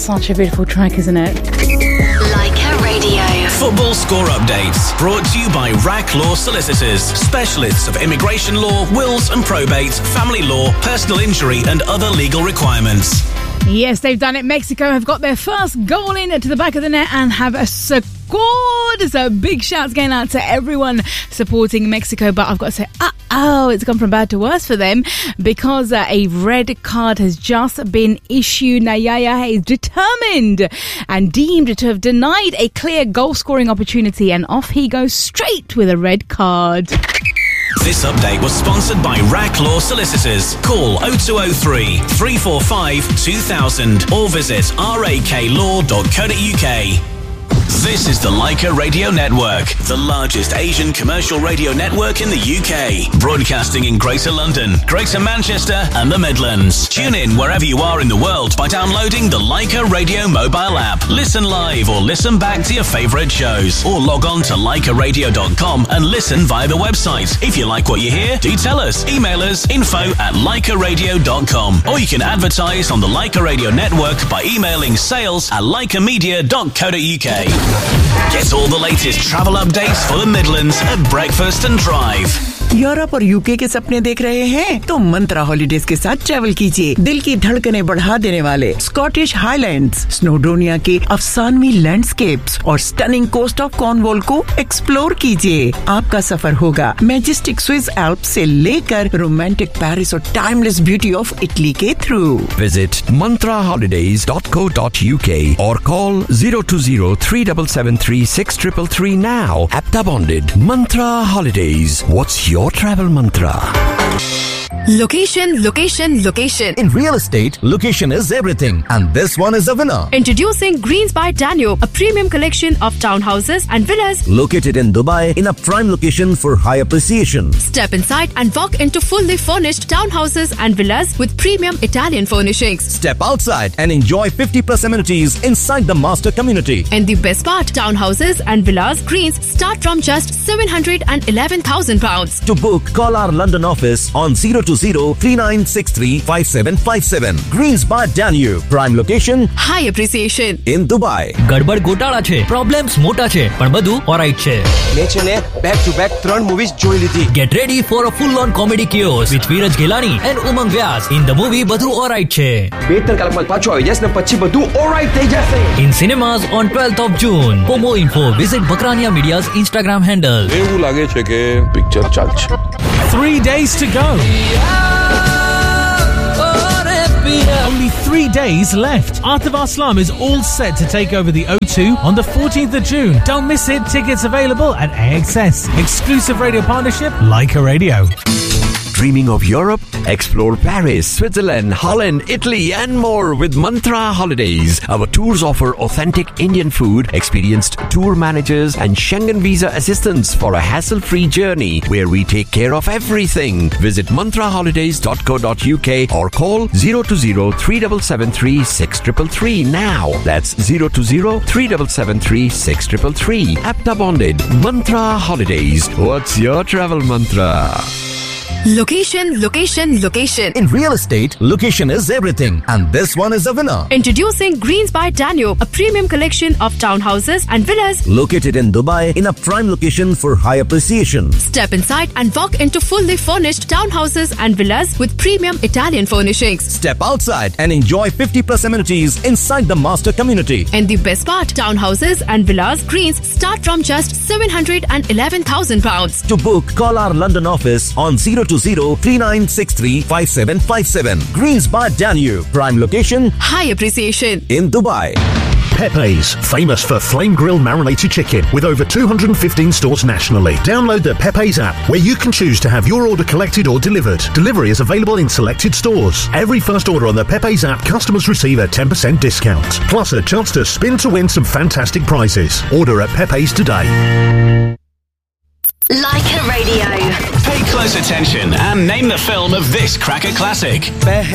such a beautiful track, isn't it? Leica Radio. Football score updates brought to you by RAC Law Solicitors, specialists of immigration law, wills and probate, family law, personal injury and other legal requirements. Yes, they've done it. Mexico have got their first goal in to the back of the net and have scored. So big shouts going out to everyone supporting Mexico. But I've got to say, it's gone from bad to worse for them because a red card has just been issued. Now, Yaya is determined and deemed to have denied a clear goal-scoring opportunity, and off he goes straight with a red card. This update was sponsored by RAC Law Solicitors. Call 0203 345 2000 or visit raklaw.co.uk. This is the Leica Radio Network, the largest Asian commercial radio network in the UK, broadcasting in Greater London, Greater Manchester and the Midlands. Tune in wherever you are in the world by downloading the Leica Radio mobile app. Listen live or listen back to your favourite shows, or log on to leicaradio.com and listen via the website. If you like what you hear, do tell us. Email us info@leicaradio.com, or you can advertise on the Leica Radio Network by emailing sales@leicamedia.co.uk. Get all the latest travel updates for the Midlands at Breakfast and Drive. Europe और UK के सपने देख रहे हैं तो मंत्रा holidays के साथ travel कीजिए। दिल की धड़कनें बढ़ा देने वाले स्कॉटिश हाईलैंड्स, स्नोडोनिया के अफसानवी लैंडस्केप्स और स्टनिंग कोस्ट ऑफ कॉर्नवॉल को एक्सप्लोर कीजिए। आपका सफर होगा मैजेस्टिक स्विस एल्प्स से लेकर रोमांटिक पेरिस और टाइमलेस ब्यूटी ऑफ इटली के through. Visit mantraholidays.co.uk or call 020-3773-6333 now. Apta bonded. Mantra Holidays. What's your travel mantra? Location, location, location. In real estate, location is everything. And this one is a winner. Introducing Greens by Danube, a premium collection of townhouses and villas located in Dubai in a prime location for high appreciation. Step inside and walk into fully furnished townhouses and villas with premium Italian furnishings. Step outside and enjoy 50+ amenities inside the master community. And the best part, townhouses and villas Greens start from just £711,000. To book, call our London office on 020-3963-5757. Greens by Danube. Prime location, high appreciation in Dubai. ગડબડ ગોટાળા છે, problems મોટા છે, પણ બધું ઓરાઇટ છે. મેં છે ને બેક ટુ બેક 3 મૂવીઝ જોઈ લીધી. Get ready for a full-on comedy chaos with Veeraj Ghelani and Umang Vyas. In the movie બધું ઓરાઇટ છે. 2-3 કલાકમાં પાછો આવી જશે ને પછી બધું ઓલરાઇટ થઈ જશે. In cinemas on 12th of June. For more info, visit Bakrania Media's Instagram handle. એવું લાગે છે કે પિક્ચર ચાલશે. 3 days to go. Only 3 days left. Atif Aslam is all set to take over the O2 on the 14th of June. Don't miss it. Tickets available at AXS. Exclusive radio partnership, Leica Radio. Dreaming of Europe? Explore Paris, Switzerland, Holland, Italy and more with Mantra Holidays. Our tours offer authentic Indian food, experienced tour managers and Schengen visa assistance for a hassle-free journey where we take care of everything. Visit mantraholidays.co.uk or call 020-3773-6333 now. That's 020-3773-6333. Apta bonded. Mantra Holidays. What's your travel mantra? Location, location, location. In real estate, location is everything. And this one is a winner. Introducing Greens by Danube, a premium collection of townhouses and villas located in Dubai in a prime location for high appreciation. Step inside and walk into fully furnished townhouses and villas with premium Italian furnishings. Step outside and enjoy 50+ amenities inside the master community. And the best part, townhouses and villas Greens start from just £711,000. To book, call our London office on 020-3963-5757. Greens by Danube. Prime location, high appreciation in Dubai. Pepe's, famous for flame grilled marinated chicken with over 215 stores nationally. Download the Pepe's app where you can choose to have your order collected or delivered. Delivery is available in selected stores. Every first order on the Pepe's app, customers receive a 10% discount. Plus a chance to spin to win some fantastic prizes. Order at Pepe's today. Leica Radio. Pay close attention and name the film of this cracker classic.